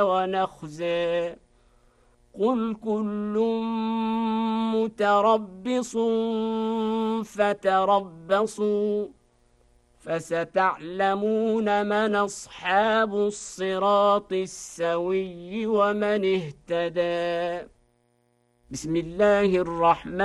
ونخزي قل كل متربص فتربصوا فستعلمون من أصحاب الصراط السوي ومن اهتدى. بسم الله الرحمن